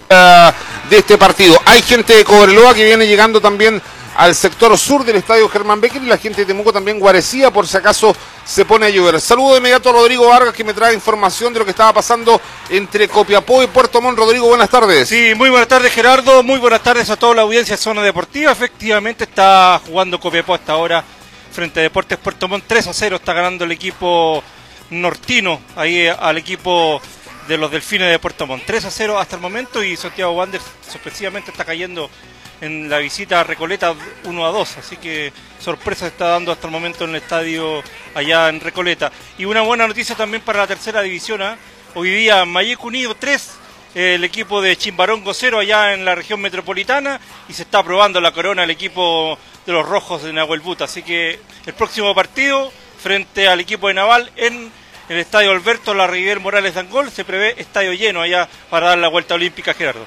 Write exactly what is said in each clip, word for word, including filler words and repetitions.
uh, de este partido. Hay gente de Cobreloa que viene llegando también al sector sur del estadio Germán Becker, y la gente de Temuco también guarecía por si acaso se pone a llover. Saludo de inmediato a Rodrigo Vargas, que me trae información de lo que estaba pasando entre Copiapó y Puerto Montt. Rodrigo, buenas tardes. Sí, muy buenas tardes, Gerardo, muy buenas tardes a toda la audiencia de Zona Deportiva. Efectivamente está jugando Copiapó hasta ahora frente a Deportes Puerto Montt. Tres a cero está ganando el equipo nortino ahí al equipo de los Delfines de Puerto Montt. tres a cero hasta el momento, y Santiago Wanderers sorpresivamente está cayendo en la visita a Recoleta uno a dos, así que sorpresa se está dando hasta el momento en el estadio allá en Recoleta. Y una buena noticia también para la tercera división, ¿eh? Hoy día Mayeco Unido tres, eh, el equipo de Chimbarongo cero allá en la región metropolitana, y se está probando la corona el equipo de los rojos de Nahuel Buta, así que el próximo partido frente al equipo de Naval en el estadio Alberto Larriguel Morales de Angol, se prevé estadio lleno allá para dar la vuelta olímpica, Gerardo.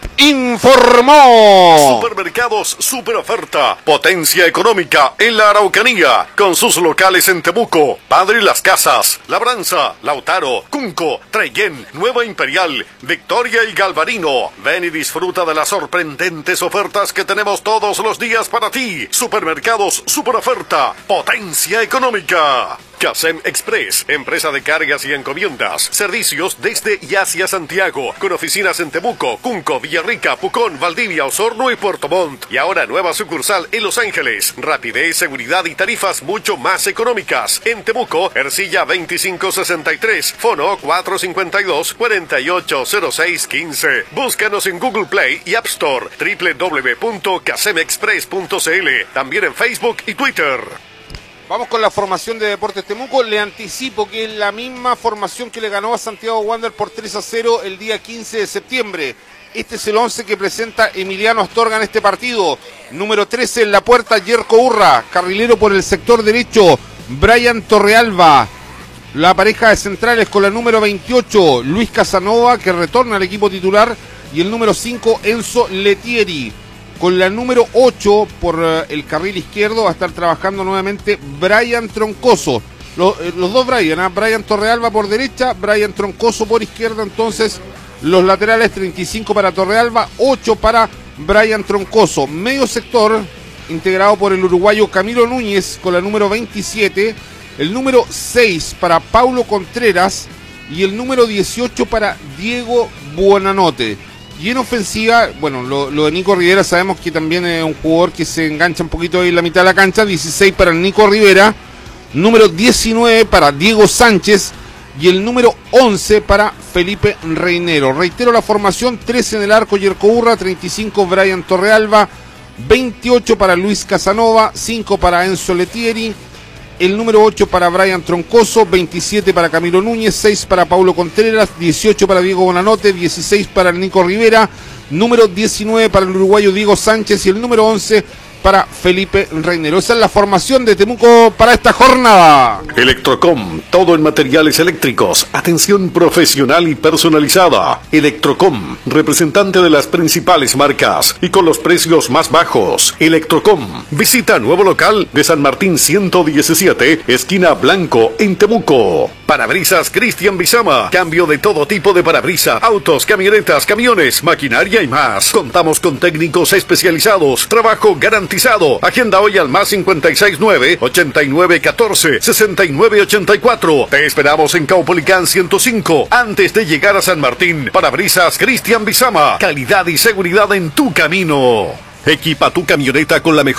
Informó Supermercados Super Oferta, potencia económica en la Araucanía, con sus locales en Temuco, Padre Las Casas, Labranza, Lautaro, Cunco, Treyén, Nueva Imperial, Victoria y Galvarino. Ven y disfruta de las sorprendentes ofertas que tenemos todos los días para ti. Supermercados Super Oferta, potencia económica. Casem Express, empresa de cargas y encomiendas, servicios desde y hacia Santiago, con oficinas en Temuco, Cunco, Villarrica, Pucón, Valdivia, Osorno y Puerto Montt. Y ahora nueva sucursal en Los Ángeles. Rapidez, seguridad y tarifas mucho más económicas. En Temuco, Ercilla veinticinco sesenta y tres, Fono cuatro cinco dos, cuatro ocho cero seis uno cinco. Búscanos en Google Play y App Store, doble u doble u doble u punto casem express punto c l. También en Facebook y Twitter. Vamos con la formación de Deportes Temuco. Le anticipo que es la misma formación que le ganó a Santiago Wanderers por tres a cero el día quince de septiembre. Este es el once que presenta Emiliano Astorga en este partido. Número trece en la puerta, Yerko Urra. Carrilero por el sector derecho, Brian Torrealba. La pareja de centrales con la número veintiocho, Luis Casanova, que retorna al equipo titular. Y el número cinco, Enzo Letieri. Con la número ocho, por uh, el carril izquierdo, va a estar trabajando nuevamente Brian Troncoso. Los, eh, los dos Brian, ¿eh? Brian Torrealba por derecha, Brian Troncoso por izquierda. Entonces, los laterales, treinta y cinco para Torrealba, ocho para Brian Troncoso. Medio sector, integrado por el uruguayo Camilo Núñez, con la número veintisiete. El número seis para Paulo Contreras. Y el número dieciocho para Diego Buonanote. Y en ofensiva, bueno, lo, lo de Nico Rivera sabemos que también es un jugador que se engancha un poquito ahí en la mitad de la cancha. dieciséis para el Nico Rivera, número diecinueve para Diego Sánchez y el número once para Felipe Reinero. Reitero la formación: trece en el arco, Yerko Urra, treinta y cinco Brian Torrealba, veintiocho para Luis Casanova, cinco para Enzo Letieri, el número ocho para Brian Troncoso, veintisiete para Camilo Núñez, seis para Paulo Contreras, dieciocho para Diego Bonanote, dieciséis para el Nico Rivera, número diecinueve para el uruguayo Diego Sánchez y el número once para Felipe Reinero. Esa es la formación de Temuco para esta jornada. Electrocom, todo en materiales eléctricos, atención profesional y personalizada. Electrocom, representante de las principales marcas y con los precios más bajos. Electrocom, visita nuevo local de San Martín ciento diecisiete, esquina Blanco, en Temuco. Parabrisas Cristian Bizama, cambio de todo tipo de parabrisas, autos, camionetas, camiones, maquinaria y más. Contamos con técnicos especializados, trabajo garantizado. Agenda hoy al más cincuenta y seis nueve, ochenta y nueve catorce, sesenta y nueve ochenta y cuatro. Te esperamos en Caupolicán ciento cinco, antes de llegar a San Martín. Parabrisas Cristian Bizama, calidad y seguridad en tu camino. Equipa tu camioneta con la mejor